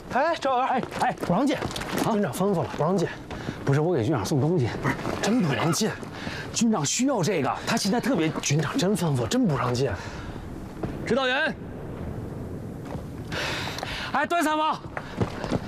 哎，赵元，不让进，军长吩咐了，不让进。 不是我给军长送东西， 不是真不让进。 军长需要这个，他现在特别。 军长真吩咐，真不让进。 指导员，哎，段参谋，